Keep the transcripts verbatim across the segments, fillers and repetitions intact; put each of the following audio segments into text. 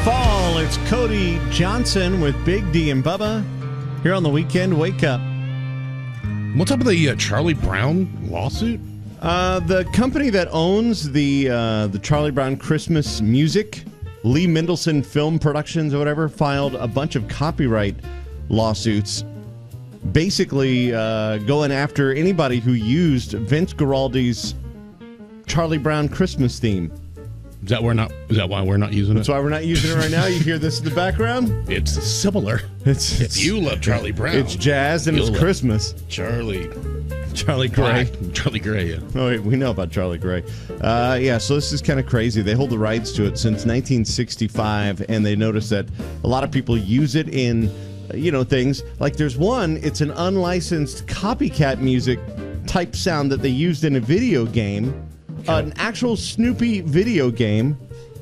fall. It's Cody Johnson with Big D and Bubba here on the Weekend Wake Up. What's up with the uh, Charlie Brown lawsuit? Uh, the company that owns the uh, the Charlie Brown Christmas music, Lee Mendelson Film Productions or whatever, filed a bunch of copyright lawsuits, basically uh, going after anybody who used Vince Guaraldi's Charlie Brown Christmas theme. Is that we're not? Is that why we're not using That's it? why we're not using it right now. You hear this in the background? It's similar. It's, If you love Charlie Brown, It's jazz and you'll it's love Christmas. Charlie. Charlie Gray. Black. Charlie Gray, yeah. Oh, wait, we know about Charlie Gray. Uh, yeah, so this is kind of crazy. They hold the rights to it since nineteen sixty-five, and they notice that a lot of people use it in, you know, things. Like there's one, it's an unlicensed copycat music type sound that they used in a video game, okay. uh, an actual Snoopy video game.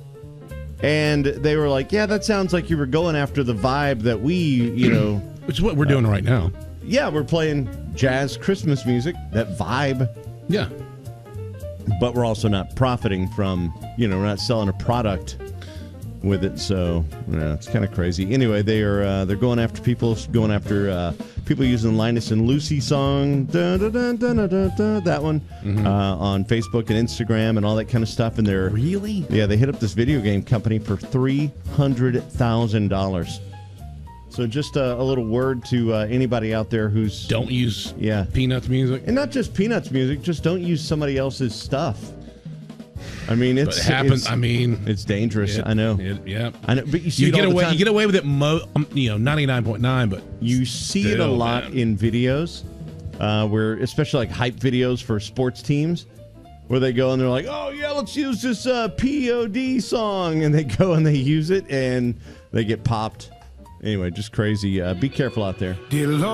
And they were like, yeah, that sounds like you were going after the vibe that we, you know. Which is what we're doing uh, right now. Yeah, we're playing jazz Christmas music, that vibe. Yeah. But we're also not profiting from, you know, we're not selling a product with it. So, yeah, it's kind of crazy. Anyway, they are uh, they're going after people, going after uh, people using Linus and Lucy song, da, da, da, da, da, da, da, that one, mm-hmm. uh, on Facebook and Instagram and all that kind of stuff. And they're really, yeah, they hit up this video game company for three hundred thousand dollars. So just uh, a little word to uh, anybody out there who's don't use yeah Peanuts music, and not just Peanuts music. Just don't use somebody else's stuff. I mean, it's but it happens. It's, I mean, it's dangerous. It, I know. It, yeah, I know. But you see, you it get all the away. time. You get away with it. Mo, um, you know, ninety nine point nine. But you see still, it a lot man. in videos, uh, where especially like hype videos for sports teams, where they go and they're like, "Oh yeah, let's use this uh, P O D song," and they go and they use it and they get popped. Anyway, just crazy. Uh, be careful out there.